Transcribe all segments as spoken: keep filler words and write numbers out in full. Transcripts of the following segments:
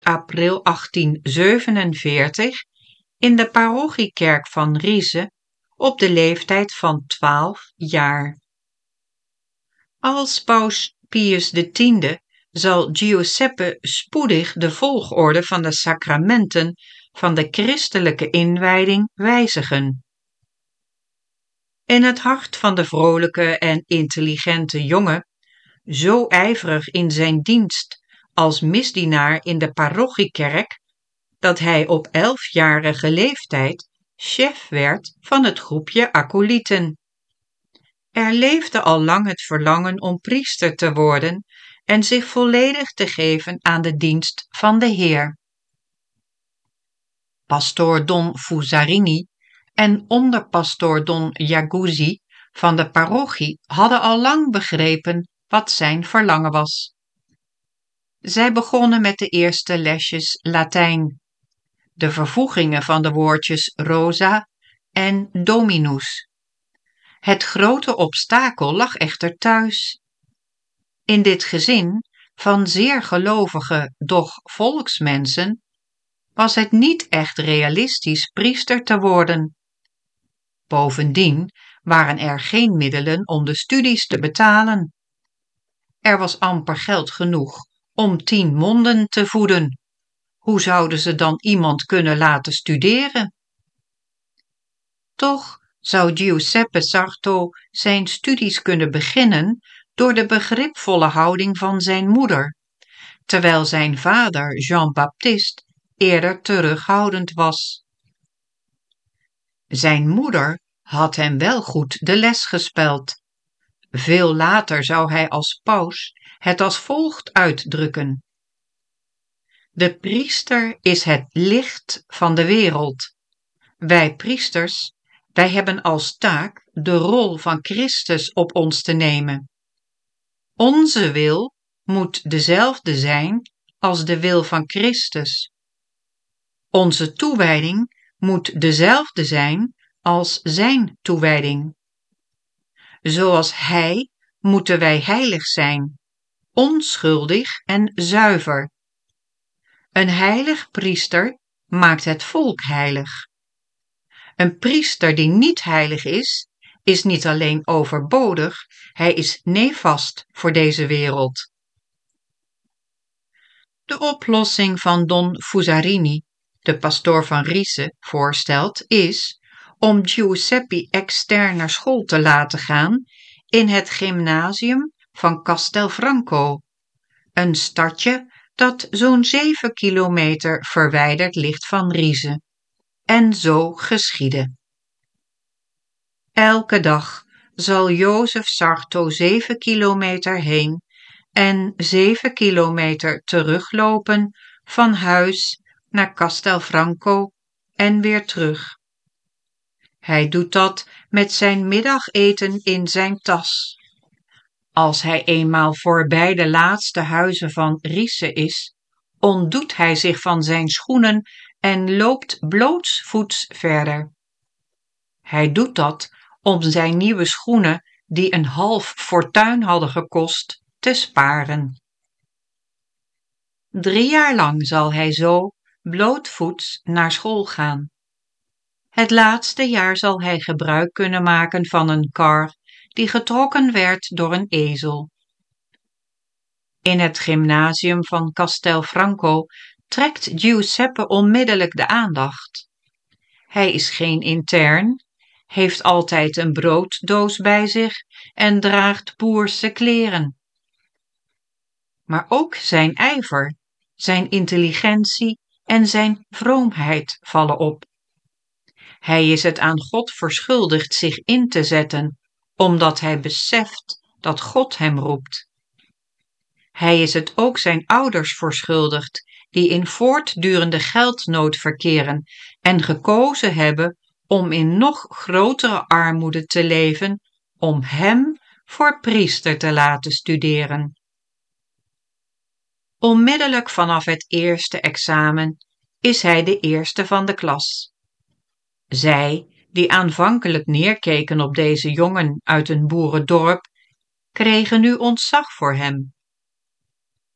april achttienzevenenveertig in de parochiekerk van Rieze op de leeftijd van twaalf jaar. Als paus Pius X zal Giuseppe spoedig de volgorde van de sacramenten van de christelijke inwijding wijzigen. In het hart van de vrolijke en intelligente jongen, zo ijverig in zijn dienst als misdienaar in de parochiekerk, dat hij op elfjarige leeftijd chef werd van het groepje acolyten. Er leefde al lang het verlangen om priester te worden en zich volledig te geven aan de dienst van de Heer. Pastoor Don Fusarini en onderpastoor Don Jaguzzi van de parochie hadden al lang begrepen wat zijn verlangen was. Zij begonnen met de eerste lesjes Latijn, de vervoegingen van de woordjes Rosa en Dominus. Het grote obstakel lag echter thuis. In dit gezin van zeer gelovige, doch volksmensen, was het niet echt realistisch priester te worden. Bovendien waren er geen middelen om de studies te betalen. Er was amper geld genoeg om tien monden te voeden. Hoe zouden ze dan iemand kunnen laten studeren? Toch zou Giuseppe Sarto zijn studies kunnen beginnen door de begripvolle houding van zijn moeder, terwijl zijn vader Jean-Baptiste eerder terughoudend was. Zijn moeder had hem wel goed de les gespeld. Veel later zou hij als paus het als volgt uitdrukken: de priester is het licht van de wereld. Wij priesters, wij hebben als taak de rol van Christus op ons te nemen. Onze wil moet dezelfde zijn als de wil van Christus. Onze toewijding moet dezelfde zijn als zijn toewijding. Zoals hij moeten wij heilig zijn, onschuldig en zuiver. Een heilig priester maakt het volk heilig. Een priester die niet heilig is, is niet alleen overbodig, hij is nefast voor deze wereld. De oplossing van Don Fusarini, de pastoor van Rieze, voorstelt, is om Giuseppe extern naar school te laten gaan in het gymnasium van Castelfranco, een stadje dat zo'n zeven kilometer verwijderd ligt van Rieze. En zo geschiedde. Elke dag zal Jozef Sarto zeven kilometer heen en zeven kilometer teruglopen van huis naar Castelfranco en weer terug. Hij doet dat met zijn middageten in zijn tas. Als hij eenmaal voorbij de laatste huizen van Rieze is, ontdoet hij zich van zijn schoenen en loopt blootsvoets verder. Hij doet dat om zijn nieuwe schoenen, die een half fortuin hadden gekost, te sparen. Drie jaar lang zal hij zo blootvoets naar school gaan. Het laatste jaar zal hij gebruik kunnen maken van een kar die getrokken werd door een ezel. In het gymnasium van Castelfranco trekt Giuseppe onmiddellijk de aandacht. Hij is geen intern, heeft altijd een brooddoos bij zich en draagt boerse kleren. Maar ook zijn ijver, zijn intelligentie en zijn vroomheid vallen op. Hij is het aan God verschuldigd zich in te zetten, omdat hij beseft dat God hem roept. Hij is het ook zijn ouders verschuldigd, die in voortdurende geldnood verkeren en gekozen hebben om in nog grotere armoede te leven, om hem voor priester te laten studeren. Onmiddellijk vanaf het eerste examen is hij de eerste van de klas. Zij, die aanvankelijk neerkeken op deze jongen uit een boerendorp, kregen nu ontzag voor hem.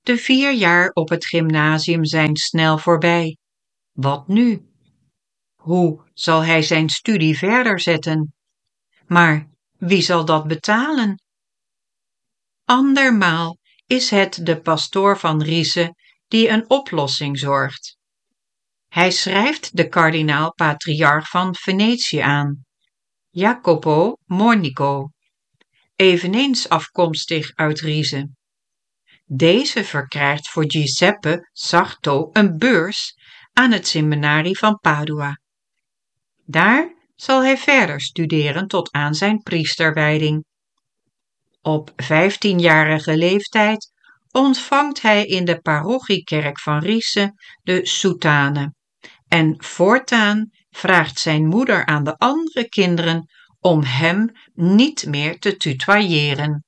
De vier jaar op het gymnasium zijn snel voorbij. Wat nu? Hoe zal hij zijn studie verder zetten? Maar wie zal dat betalen? Andermaal is het de pastoor van Riese die een oplossing zorgt. Hij schrijft de kardinaal-patriarch van Venetië aan, Jacopo Monico, eveneens afkomstig uit Riese. Deze verkrijgt voor Giuseppe Sarto een beurs aan het seminarie van Padua. Daar zal hij verder studeren tot aan zijn priesterwijding. Op vijftienjarige leeftijd ontvangt hij in de parochiekerk van Riese de soutane en voortaan vraagt zijn moeder aan de andere kinderen om hem niet meer te tutoyeren.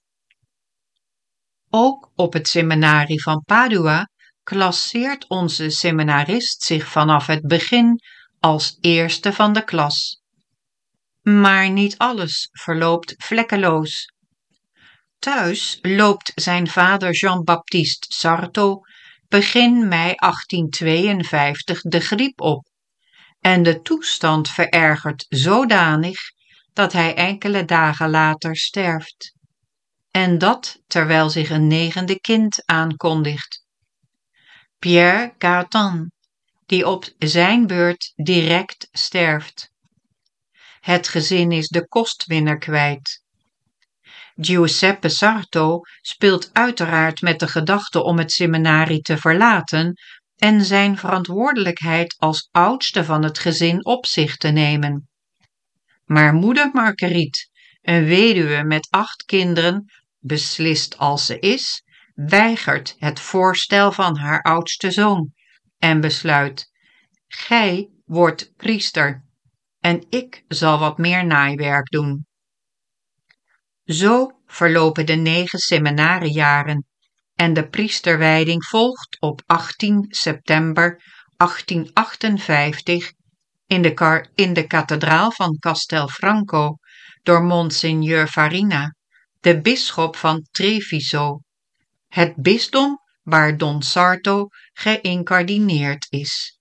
Ook op het seminarie van Padua klasseert onze seminarist zich vanaf het begin als eerste van de klas. Maar niet alles verloopt vlekkeloos. Thuis loopt zijn vader Jean-Baptiste Sarto begin mei achttientweeënvijftig de griep op en de toestand verergert zodanig dat hij enkele dagen later sterft. En dat terwijl zich een negende kind aankondigt. Pierre Cartan, die op zijn beurt direct sterft. Het gezin is de kostwinner kwijt. Giuseppe Sarto speelt uiteraard met de gedachte om het seminarie te verlaten en zijn verantwoordelijkheid als oudste van het gezin op zich te nemen. Maar moeder Marguerite, een weduwe met acht kinderen, beslist als ze is, weigert het voorstel van haar oudste zoon en besluit: gij wordt priester en ik zal wat meer naaiwerk doen. Zo verlopen de negen seminariejaren en de priesterwijding volgt op achttien september achttienhonderdachtenvijftig in de, kar- in de kathedraal van Castelfranco door Monsignor Farina, de bisschop van Treviso, het bisdom waar Don Sarto geïncardineerd is.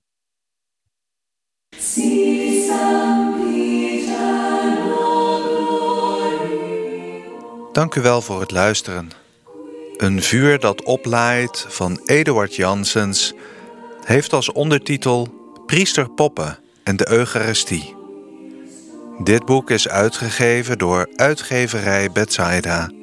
Dank u wel voor het luisteren. Een vuur dat oplaait van Eduard Janssens heeft als ondertitel Priester Poppe en de Eucharistie. Dit boek is uitgegeven door uitgeverij Bethsaida.